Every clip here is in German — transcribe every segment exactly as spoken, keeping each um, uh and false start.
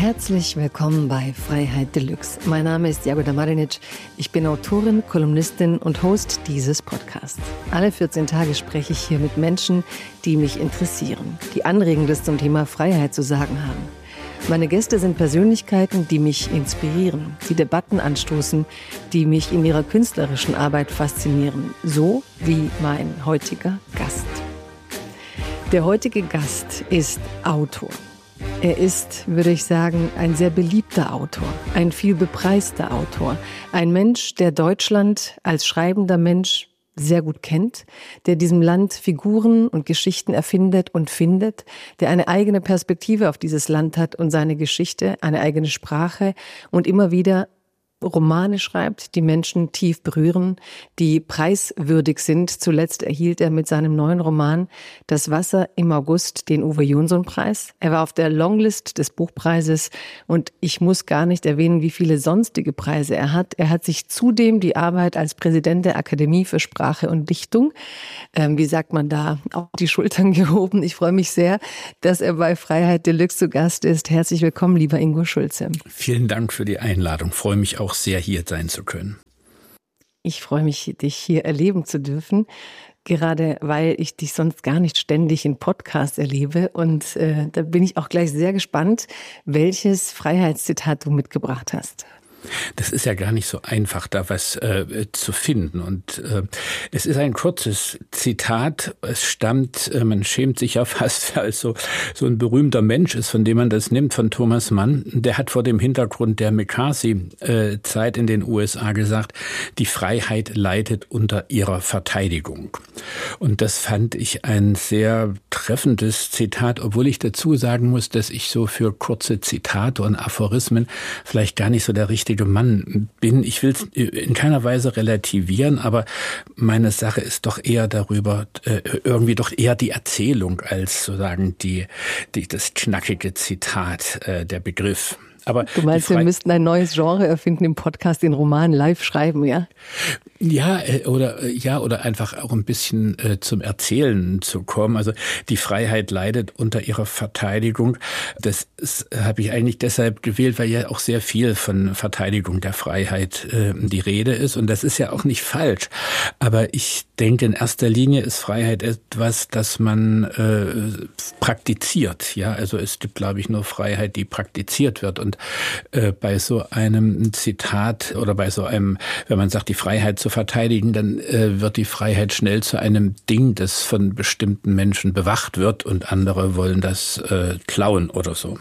Herzlich willkommen bei Freiheit Deluxe. Mein Name ist Jagoda Marinic. Ich bin Autorin, Kolumnistin und Host dieses Podcasts. Alle vierzehn Tage spreche ich hier mit Menschen, die mich interessieren, die Anregendes zum Thema Freiheit zu sagen haben. Meine Gäste sind Persönlichkeiten, die mich inspirieren, die Debatten anstoßen, die mich in ihrer künstlerischen Arbeit faszinieren, so wie mein heutiger Gast. Der heutige Gast ist Autor. Er ist, würde ich sagen, ein sehr beliebter Autor, ein viel bepreister Autor, ein Mensch, der Deutschland als schreibender Mensch sehr gut kennt, der diesem Land Figuren und Geschichten erfindet und findet, der eine eigene Perspektive auf dieses Land hat und seine Geschichte, eine eigene Sprache und immer wieder Romane schreibt, die Menschen tief berühren, die preiswürdig sind. Zuletzt erhielt er mit seinem neuen Roman Das Wasser im August den Uwe-Jonsson-Preis. Er war auf der Longlist des Buchpreises und ich muss gar nicht erwähnen, wie viele sonstige Preise er hat. Er hat sich zudem die Arbeit als Präsident der Akademie für Sprache und Dichtung, ähm, wie sagt man da, auf die Schultern gehoben. Ich freue mich sehr, dass er bei Freiheit Deluxe zu Gast ist. Herzlich willkommen, lieber Ingo Schulze. Vielen Dank für die Einladung. Ich freue mich auch sehr, hier sein zu können. Ich freue mich, dich hier erleben zu dürfen, gerade weil ich dich sonst gar nicht ständig in Podcasts erlebe. Und äh, da bin ich auch gleich sehr gespannt, welches Freiheitszitat du mitgebracht hast. Das ist ja gar nicht so einfach, da was äh, zu finden. Und äh, es ist ein kurzes Zitat. Es stammt, äh, man schämt sich ja fast, als so, so ein berühmter Mensch ist, von dem man das nimmt, von Thomas Mann. Der hat vor dem Hintergrund der McCarthy-Zeit in den U S A gesagt, die Freiheit leidet unter ihrer Verteidigung. Und das fand ich ein sehr treffendes Zitat, obwohl ich dazu sagen muss, dass ich so für kurze Zitate und Aphorismen vielleicht gar nicht so der richtige Mann bin. Ich will es in keiner Weise relativieren, aber meine Sache ist doch eher darüber, äh, irgendwie doch eher die Erzählung als sozusagen die, die, das knackige Zitat, äh, der Begriff. Aber du meinst, wir müssten ein neues Genre erfinden im Podcast, den Roman live schreiben, ja? Ja, oder ja, oder einfach auch ein bisschen äh, zum Erzählen zu kommen. Also die Freiheit leidet unter ihrer Verteidigung. Das habe ich eigentlich deshalb gewählt, weil ja auch sehr viel von Verteidigung der Freiheit äh, die Rede ist. Und das ist ja auch nicht falsch. Aber ich denke, in erster Linie ist Freiheit etwas, das man äh, praktiziert. Ja, also es gibt, glaube ich, nur Freiheit, die praktiziert wird. Und äh, bei so einem Zitat oder bei so einem, wenn man sagt, die Freiheit zu verteidigen, dann äh, wird die Freiheit schnell zu einem Ding, das von bestimmten Menschen bewacht wird und andere wollen das äh, klauen oder so.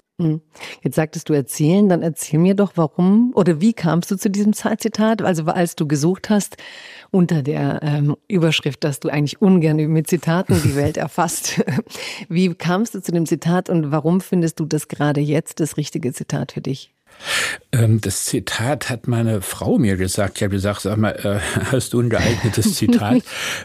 Jetzt sagtest du erzählen, dann erzähl mir doch, warum oder wie kamst du zu diesem Zitat? Also als du gesucht hast unter der ähm, Überschrift, dass du eigentlich ungern mit Zitaten die Welt erfasst. Wie kamst du zu dem Zitat und warum findest du das gerade jetzt das richtige Zitat für dich? Das Zitat hat meine Frau mir gesagt. Ich habe gesagt, sag mal, hast du ein geeignetes Zitat?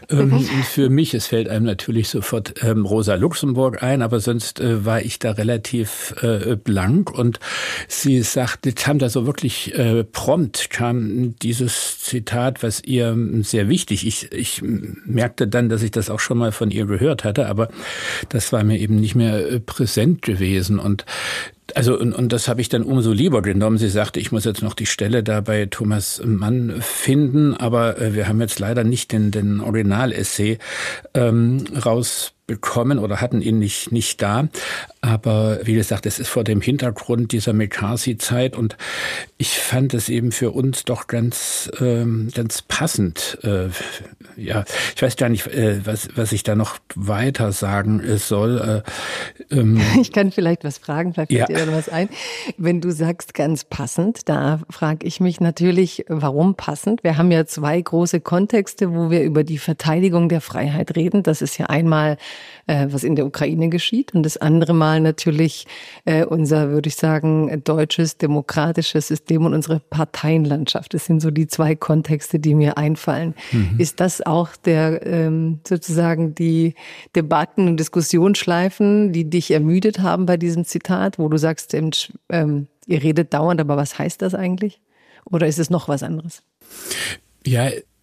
Für mich, es fällt einem natürlich sofort Rosa Luxemburg ein, aber sonst war ich da relativ blank. Und sie sagte, kam da so wirklich prompt, kam dieses Zitat, was ihr sehr wichtig, ich, ich merkte dann, dass ich das auch schon mal von ihr gehört hatte, aber das war mir eben nicht mehr präsent gewesen. Und Also und, und das habe ich dann umso lieber genommen. Sie sagte, ich muss jetzt noch die Stelle da bei Thomas Mann finden, aber äh, wir haben jetzt leider nicht den, den Original-Essay ähm, rausbekommen oder hatten ihn nicht, nicht da. Aber wie gesagt, es ist vor dem Hintergrund dieser McCarthy-Zeit und ich fand es eben für uns doch ganz, ähm, ganz passend. Äh, ja, ich weiß gar nicht, äh, was, was ich da noch weiter sagen soll. Äh, ähm, ich kann vielleicht was fragen, vielleicht fällt ja. dir da was ein. Wenn du sagst, ganz passend, da frage ich mich natürlich, warum passend? Wir haben ja zwei große Kontexte, wo wir über die Verteidigung der Freiheit reden. Das ist ja einmal, äh, was in der Ukraine geschieht und das andere Mal natürlich äh, unser, würde ich sagen, deutsches demokratisches System und unsere Parteienlandschaft. Das sind so die zwei Kontexte, die mir einfallen. Mhm. Ist das auch der ähm, sozusagen die Debatten und Diskussionsschleifen, die dich ermüdet haben bei diesem Zitat, wo du sagst, ähm, ihr redet dauernd, aber was heißt das eigentlich? Oder ist es noch was anderes? Ja,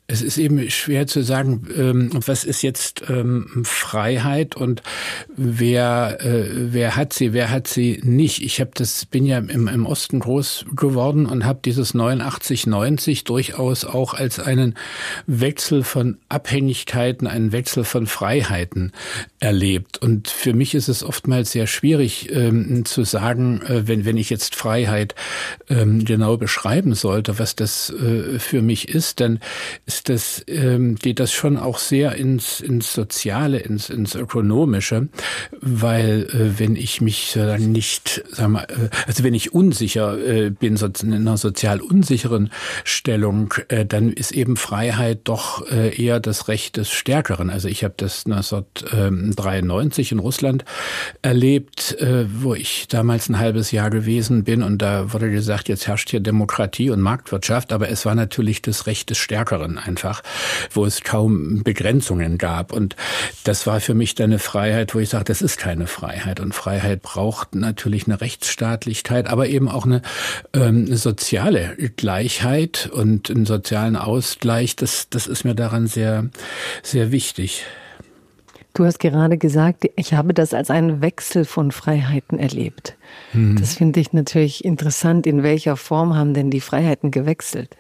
Es ist eben schwer zu sagen, ähm, was ist jetzt ähm, Freiheit und wer äh, wer hat sie, wer hat sie nicht. Ich habe das bin ja im, im Osten groß geworden und habe dieses neunundachtzig neunzig durchaus auch als einen Wechsel von Abhängigkeiten, einen Wechsel von Freiheiten erlebt. Und für mich ist es oftmals sehr schwierig ähm, zu sagen, äh, wenn wenn ich jetzt Freiheit ähm, genau beschreiben sollte, was das äh, für mich ist, dann ist das, ähm, geht das schon auch sehr ins, ins Soziale, ins, ins Ökonomische, weil äh, wenn ich mich äh, nicht, sag mal, äh, also wenn ich unsicher äh, bin, so in einer sozial unsicheren Stellung, äh, dann ist eben Freiheit doch äh, eher das Recht des Stärkeren. Also ich habe das neunzehnhundertdreiundneunzig in Russland erlebt, äh, wo ich damals ein halbes Jahr gewesen bin und da wurde gesagt, jetzt herrscht hier Demokratie und Marktwirtschaft, aber es war natürlich das Recht des Stärkeren einfach, wo es kaum Begrenzungen gab. Und das war für mich dann eine Freiheit, wo ich sage, das ist keine Freiheit. Und Freiheit braucht natürlich eine Rechtsstaatlichkeit, aber eben auch eine, ähm, eine soziale Gleichheit und einen sozialen Ausgleich. Das, das ist mir daran sehr, sehr wichtig. Du hast gerade gesagt, ich habe das als einen Wechsel von Freiheiten erlebt. Hm. Das finde ich natürlich interessant. In welcher Form haben denn die Freiheiten gewechselt?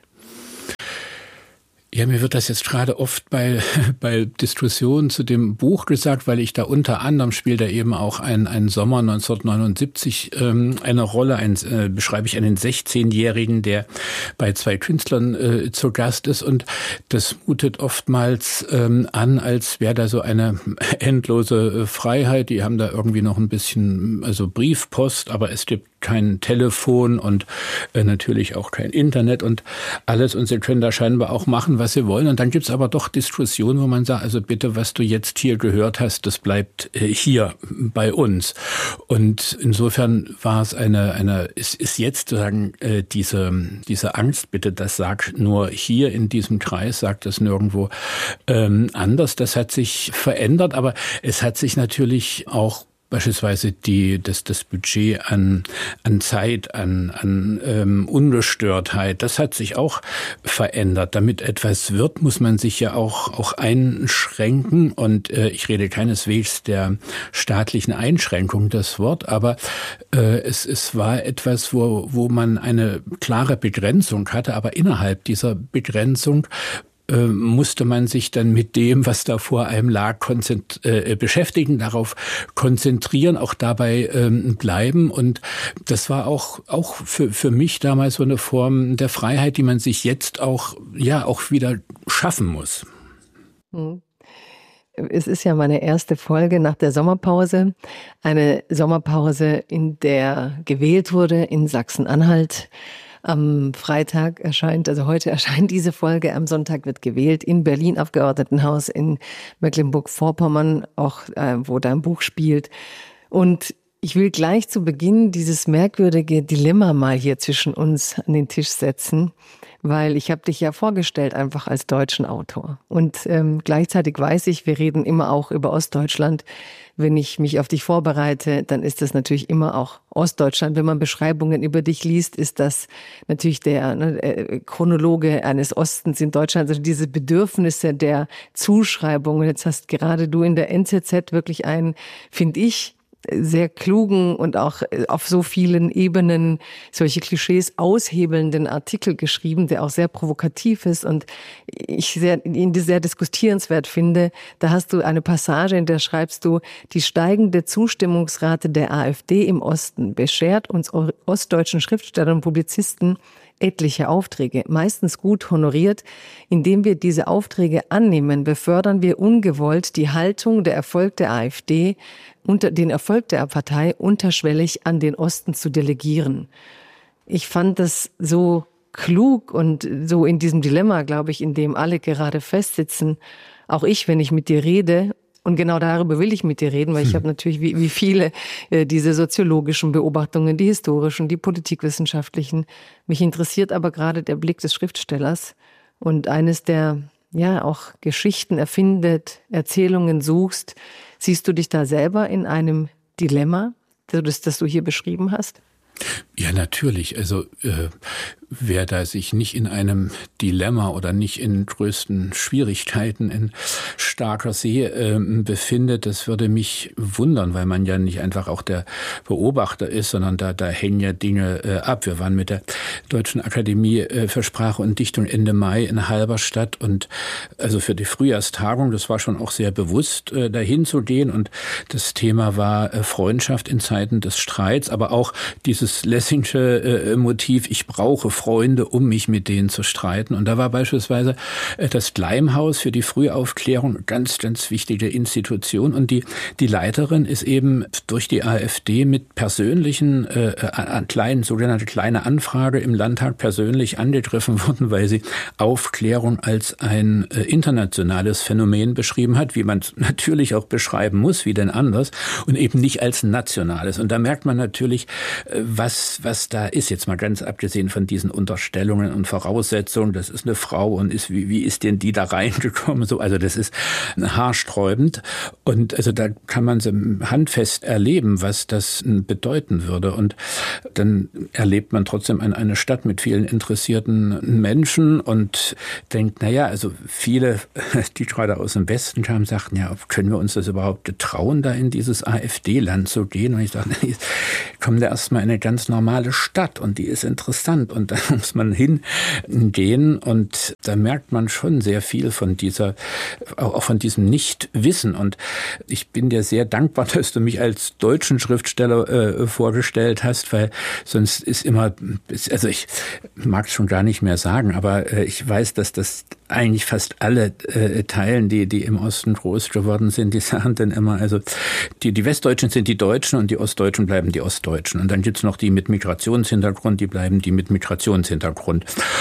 Ja, mir wird das jetzt gerade oft bei, bei Diskussionen zu dem Buch gesagt, weil ich da unter anderem spielt da eben auch ein, ein Sommer neunzehnhundertneunundsiebzig ähm, eine Rolle. Ein, äh, beschreibe ich einen sechzehnjährigen, der bei zwei Künstlern äh, zu Gast ist. Und das mutet oftmals ähm, an, als wäre da so eine endlose äh, Freiheit. Die haben da irgendwie noch ein bisschen, also Briefpost, aber es gibt kein Telefon und äh, natürlich auch kein Internet und alles. Und sie können da scheinbar auch machen, was sie wollen. Und dann gibt's aber doch Diskussionen, wo man sagt, also bitte, was du jetzt hier gehört hast, das bleibt äh, hier bei uns. Und insofern war es eine, eine, es ist jetzt sozusagen äh, diese, diese Angst, bitte, das sagt nur hier in diesem Kreis, sagt das nirgendwo ähm, anders. Das hat sich verändert, aber es hat sich natürlich auch beispielsweise die, das, das Budget an, an Zeit, an, an ähm, Ungestörtheit, das hat sich auch verändert. Damit etwas wird, muss man sich ja auch, auch einschränken. Und äh, ich rede keineswegs der staatlichen Einschränkung, das Wort, aber äh, es, es war etwas, wo, wo man eine klare Begrenzung hatte, aber innerhalb dieser Begrenzung musste man sich dann mit dem, was da vor einem lag, konzent- äh, beschäftigen, darauf konzentrieren, auch dabei ähm, bleiben. Und das war auch auch für für mich damals so eine Form der Freiheit, die man sich jetzt auch ja auch wieder schaffen muss. Hm. Es ist ja meine erste Folge nach der Sommerpause. Eine Sommerpause, in der gewählt wurde in Sachsen-Anhalt. Am Freitag erscheint, also heute erscheint diese Folge, am Sonntag wird gewählt in Berlin, Abgeordnetenhaus, in Mecklenburg-Vorpommern, auch äh, wo dein Buch spielt. Und ich will gleich zu Beginn dieses merkwürdige Dilemma mal hier zwischen uns an den Tisch setzen, weil ich habe dich ja vorgestellt einfach als deutschen Autor. Und ähm, gleichzeitig weiß ich, wir reden immer auch über Ostdeutschland. Wenn ich mich auf dich vorbereite, dann ist das natürlich immer auch Ostdeutschland. Wenn man Beschreibungen über dich liest, ist das natürlich der ne, äh, Chronologe eines Ostens in Deutschland. Also diese Bedürfnisse der Zuschreibungen. Jetzt hast gerade du in der N Z Z wirklich einen, finde ich, sehr klugen und auch auf so vielen Ebenen solche Klischees aushebelnden Artikel geschrieben, der auch sehr provokativ ist und ich sehr, ihn sehr diskutierenswert finde. Da hast du eine Passage, in der schreibst du, die steigende Zustimmungsrate der AfD im Osten beschert uns ostdeutschen Schriftstellern und Publizisten etliche Aufträge, meistens gut honoriert. Indem wir diese Aufträge annehmen, befördern wir ungewollt die Haltung, der Erfolg der AfD, unter den Erfolg der Partei unterschwellig an den Osten zu delegieren. Ich fand das so klug und so in diesem Dilemma, glaube ich, in dem alle gerade festsitzen. Auch ich, wenn ich mit dir rede, und genau darüber will ich mit dir reden, weil ich hm. habe natürlich wie, wie viele äh, diese soziologischen Beobachtungen, die historischen, die politikwissenschaftlichen. Mich interessiert aber gerade der Blick des Schriftstellers und eines, der ja auch Geschichten erfindet, Erzählungen suchst. Siehst du dich da selber in einem Dilemma, das, das du hier beschrieben hast? Ja, natürlich. Also äh, wer da sich nicht in einem Dilemma oder nicht in größten Schwierigkeiten in starker See äh, befindet, das würde mich wundern, weil man ja nicht einfach auch der Beobachter ist, sondern da, da hängen ja Dinge äh, ab. Wir waren mit der Deutschen Akademie äh, für Sprache und Dichtung Ende Mai in Halberstadt und also für die Frühjahrstagung, das war schon auch sehr bewusst, äh, dahin zu gehen und das Thema war äh, Freundschaft in Zeiten des Streits, aber auch dieses Lessingsche äh, Motiv, ich brauche Freunde, um mich mit denen zu streiten. Und da war beispielsweise äh, das Gleimhaus für die Frühaufklärung ganz, ganz wichtige Institution und die, die Leiterin ist eben durch die AfD mit persönlichen äh, an kleinen, sogenannte kleine Anfrage im Landtag persönlich angegriffen worden, weil sie Aufklärung als ein äh, internationales Phänomen beschrieben hat, wie man es natürlich auch beschreiben muss, wie denn anders, und eben nicht als nationales. Und da merkt man natürlich, äh, was, was da ist, jetzt mal ganz abgesehen von diesen Unterstellungen und Voraussetzungen, das ist eine Frau und ist, wie, wie ist denn die da reingekommen? So, also das ist haarsträubend. Und also da kann man so handfest erleben, was das bedeuten würde. Und dann erlebt man trotzdem eine Stadt mit vielen interessierten Menschen und denkt, naja, also viele, die gerade aus dem Westen kamen, sagten, ja, können wir uns das überhaupt getrauen, da in dieses AfD-Land zu gehen? Und ich dachte, kommen da erstmal in eine ganz normale Stadt und die ist interessant und da muss man hingehen und da merkt man schon sehr viel von dieser, auch von diesem Nichtwissen. Und ich bin dir sehr dankbar, dass du mich als deutschen Schriftsteller äh, vorgestellt hast, weil sonst ist immer, also ich mag es schon gar nicht mehr sagen, aber äh, ich weiß, dass das eigentlich fast alle äh, teilen, die die im Osten groß geworden sind, die sagen dann immer, also die die Westdeutschen sind die Deutschen und die Ostdeutschen bleiben die Ostdeutschen. Und dann gibt's noch die mit Migrationshintergrund, die bleiben die mit Migrationshintergrund.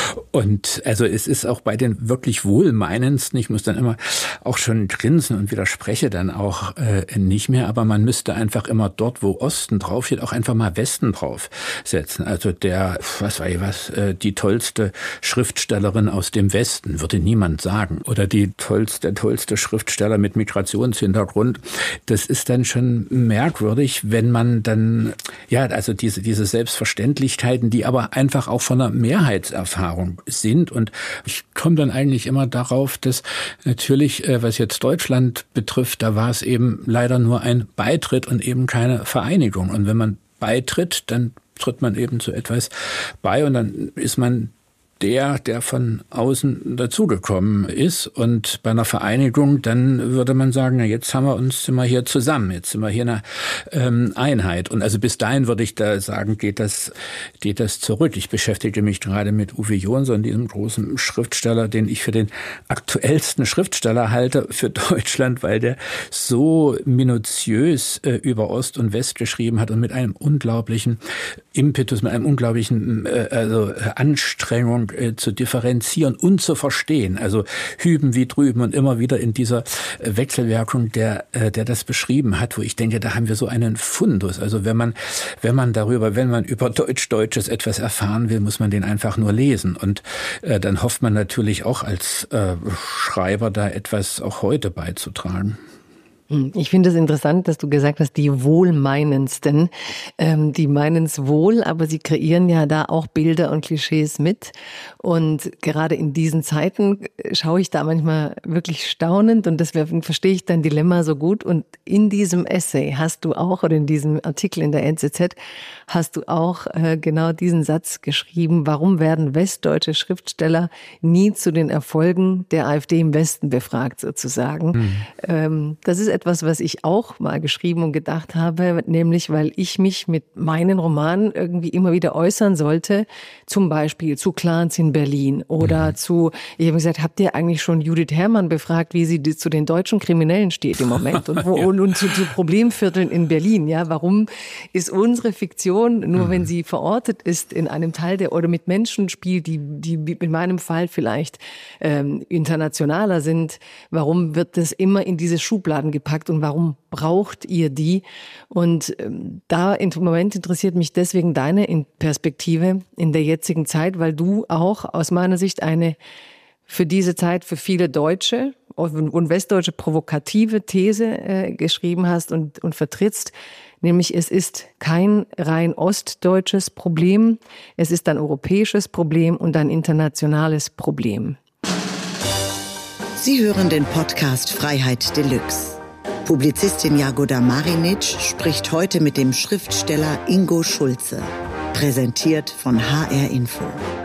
Und also es ist auch bei den wirklich Wohlmeinendsten, ich muss dann immer auch schon grinsen und widerspreche dann auch äh, nicht mehr, aber man müsste einfach immer dort, wo Osten draufsteht, auch einfach mal Westen draufsetzen. Also der, was weiß ich was, äh, die tollste Schriftstellerin aus dem Westen, würde niemand sagen. Oder die tollste, der tollste Schriftsteller mit Migrationshintergrund. Das ist dann schon merkwürdig, wenn man dann, ja, also diese, diese Selbstverständlichkeiten, die aber einfach auch von einer Mehrheitserfahrung sind. Und ich komme dann eigentlich immer darauf, dass natürlich, was jetzt Deutschland betrifft, da war es eben leider nur ein Beitritt und eben keine Vereinigung. Und wenn man beitritt, dann tritt man eben zu etwas bei und dann ist man der, der von außen dazugekommen ist. Und bei einer Vereinigung, dann würde man sagen, na jetzt haben wir uns, sind wir hier zusammen, jetzt sind wir hier eine ähm, Einheit. Und also bis dahin würde ich da sagen, geht das, geht das zurück. Ich beschäftige mich gerade mit Uwe Jonsson, diesem großen Schriftsteller, den ich für den aktuellsten Schriftsteller halte für Deutschland, weil der so minutiös äh, über Ost und West geschrieben hat und mit einem unglaublichen Impetus, mit einem unglaublichen äh, also Anstrengung äh, zu differenzieren und zu verstehen. Also hüben wie drüben und immer wieder in dieser äh, Wechselwirkung, der äh, der das beschrieben hat, wo ich denke, da haben wir so einen Fundus. Also wenn man wenn man darüber, wenn man über Deutsch-Deutsches etwas erfahren will, muss man den einfach nur lesen. Und äh, dann hofft man natürlich auch als äh, Schreiber da etwas auch heute beizutragen. Ich finde es interessant, dass du gesagt hast, die Wohlmeinendsten, ähm, die meinen es wohl, aber sie kreieren ja da auch Bilder und Klischees mit. Und gerade in diesen Zeiten schaue ich da manchmal wirklich staunend und deswegen verstehe ich dein Dilemma so gut. Und in diesem Essay hast du auch, oder in diesem Artikel in der N Z Z, hast du auch äh, genau diesen Satz geschrieben: Warum werden westdeutsche Schriftsteller nie zu den Erfolgen der AfD im Westen befragt, sozusagen? Mhm. Ähm, das ist etwas, was ich auch mal geschrieben und gedacht habe, nämlich weil ich mich mit meinen Romanen irgendwie immer wieder äußern sollte, zum Beispiel zu Clans in Berlin oder mhm. zu, ich habe gesagt, habt ihr eigentlich schon Judith Herrmann befragt, wie sie zu den deutschen Kriminellen steht im Moment und, wo, ja. und, und zu, zu Problemvierteln in Berlin, ja, warum ist unsere Fiktion, nur mhm. wenn sie verortet ist in einem Teil der, oder mit Menschen spielt, die, die in meinem Fall vielleicht ähm, internationaler sind, warum wird das immer in diese Schubladen gepackt und warum braucht ihr die? Und ähm, da im Moment interessiert mich deswegen deine Perspektive in der jetzigen Zeit, weil du auch aus meiner Sicht eine für diese Zeit für viele Deutsche und westdeutsche provokative These äh, geschrieben hast und, und vertrittst, nämlich es ist kein rein ostdeutsches Problem, es ist ein europäisches Problem und ein internationales Problem. Sie hören den Podcast Freiheit Deluxe. Publizistin Jagoda Marinic spricht heute mit dem Schriftsteller Ingo Schulze. Präsentiert von H R Info.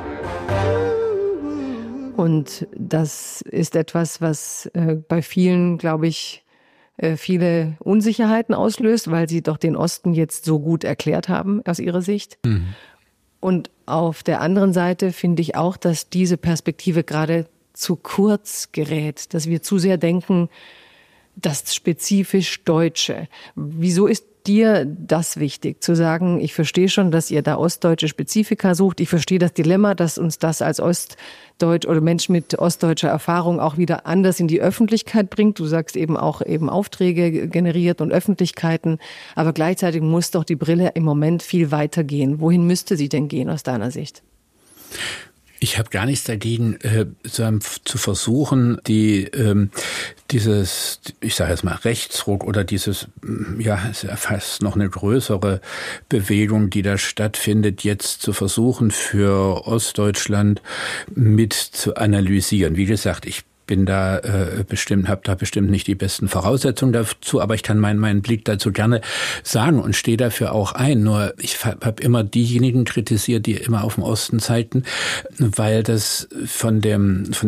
Und das ist etwas, was äh, bei vielen, glaube ich, äh, viele Unsicherheiten auslöst, weil sie doch den Osten jetzt so gut erklärt haben aus ihrer Sicht. Mhm. Und auf der anderen Seite finde ich auch, dass diese Perspektive gerade zu kurz gerät, dass wir zu sehr denken, das spezifisch Deutsche. Wieso ist dir das wichtig, zu sagen, ich verstehe schon, dass ihr da ostdeutsche Spezifika sucht, ich verstehe das Dilemma, dass uns das als Ostdeutsch oder Mensch mit ostdeutscher Erfahrung auch wieder anders in die Öffentlichkeit bringt. Du sagst eben auch eben Aufträge generiert und Öffentlichkeiten, aber gleichzeitig muss doch die Brille im Moment viel weiter gehen. Wohin müsste sie denn gehen aus deiner Sicht? Ich habe gar nichts dagegen, äh, zu versuchen, die ähm, dieses, ich sage jetzt mal Rechtsruck oder dieses, ja, ist ja fast noch eine größere Bewegung, die da stattfindet, jetzt zu versuchen, für Ostdeutschland mit zu analysieren. Wie gesagt, ich bin da äh, bestimmt, habe da bestimmt nicht die besten Voraussetzungen dazu, aber ich kann meinen meinen Blick dazu gerne sagen und stehe dafür auch ein. Nur ich habe immer diejenigen kritisiert, die immer auf den Osten zeigten, weil das von dem von